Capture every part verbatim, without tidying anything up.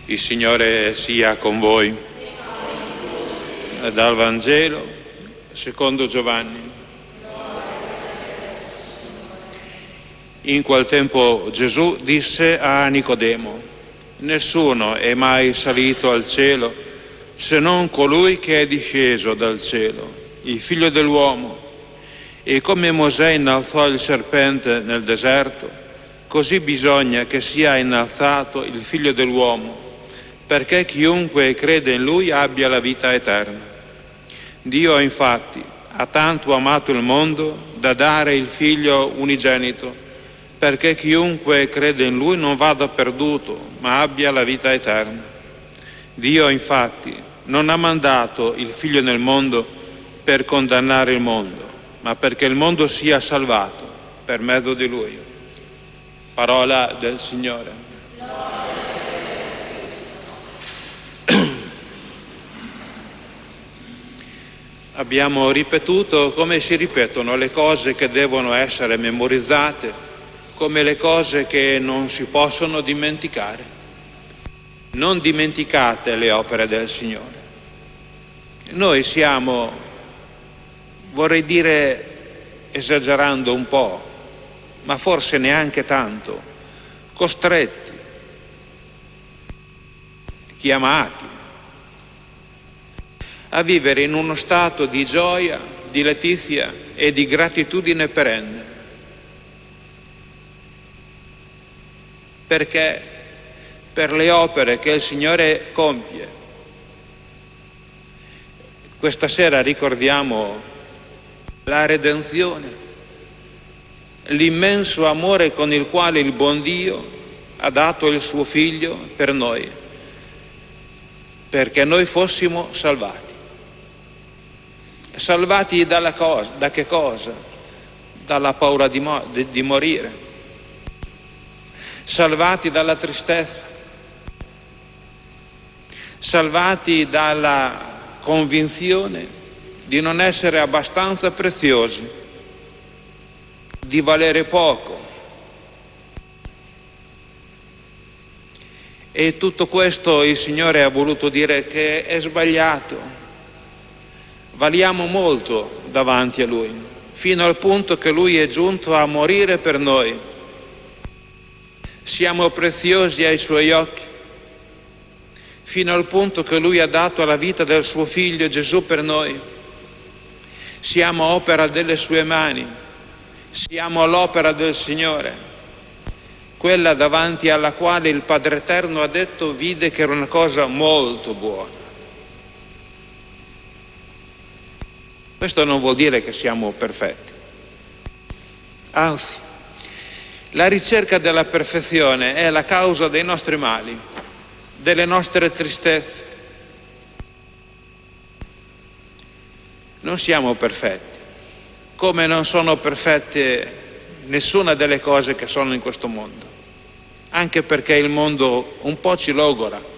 Il Signore sia con voi. Dal Vangelo secondo Giovanni. In quel tempo Gesù disse a Nicodemo: nessuno è mai salito al cielo se non colui che è disceso dal cielo, il Figlio dell'uomo. E come Mosè innalzò il serpente nel deserto, così bisogna che sia innalzato il Figlio dell'uomo, perché chiunque crede in Lui abbia la vita eterna. Dio infatti ha tanto amato il mondo da dare il Figlio unigenito, perché chiunque crede in Lui non vada perduto, ma abbia la vita eterna. Dio infatti non ha mandato il Figlio nel mondo per condannare il mondo, ma perché il mondo sia salvato per mezzo di Lui. Parola del Signore. Abbiamo ripetuto come si ripetono le cose che devono essere memorizzate, come le cose che non si possono dimenticare. Non dimenticate le opere del Signore. Noi siamo, vorrei dire esagerando un po', ma forse neanche tanto, costretti, chiamati a vivere in uno stato di gioia, di letizia e di gratitudine perenne. Perché? Per le opere che il Signore compie. Questa sera ricordiamo la redenzione, l'immenso amore con il quale il buon Dio ha dato il suo Figlio per noi, perché noi fossimo salvati. Salvati dalla cosa, da che cosa? Dalla paura di, mo- di, di morire, salvati dalla tristezza, salvati dalla convinzione di non essere abbastanza preziosi, di valere poco. E tutto questo il Signore ha voluto dire che è sbagliato. Valiamo molto davanti a Lui, fino al punto che Lui è giunto a morire per noi. Siamo preziosi ai Suoi occhi, fino al punto che Lui ha dato la vita del Suo Figlio Gesù per noi. Siamo opera delle Sue mani, siamo l'opera del Signore, quella davanti alla quale il Padre Eterno ha detto, vide che era una cosa molto buona. Questo non vuol dire che siamo perfetti, anzi, la ricerca della perfezione è la causa dei nostri mali, delle nostre tristezze. Non siamo perfetti, come non sono perfette nessuna delle cose che sono in questo mondo, anche perché il mondo un po' ci logora,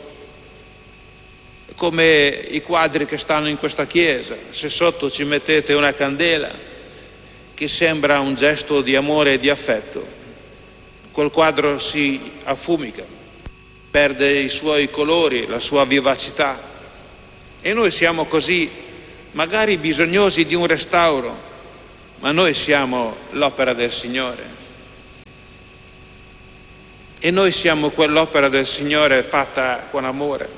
come i quadri che stanno in questa chiesa. Se sotto ci mettete una candela che sembra un gesto di amore e di affetto, quel quadro si affumica, perde i suoi colori, la sua vivacità. E noi siamo così, magari bisognosi di un restauro, ma noi siamo l'opera del Signore. E noi siamo quell'opera del Signore fatta con amore.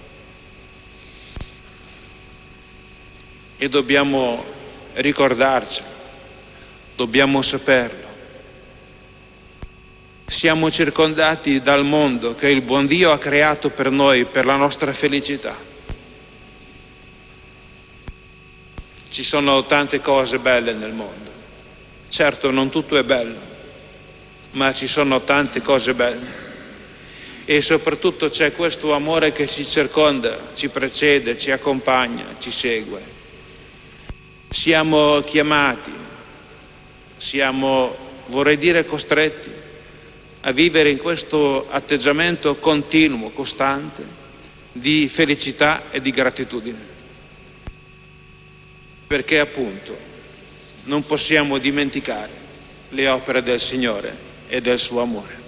E dobbiamo ricordarci, dobbiamo saperlo. Siamo circondati dal mondo che il buon Dio ha creato per noi, per la nostra felicità. Ci sono tante cose belle nel mondo. Certo, non tutto è bello, ma ci sono tante cose belle. E soprattutto c'è questo amore che ci circonda, ci precede, ci accompagna, ci segue. Siamo chiamati, siamo, vorrei dire, costretti a vivere in questo atteggiamento continuo, costante, di felicità e di gratitudine. Perché appunto non possiamo dimenticare le opere del Signore e del suo amore.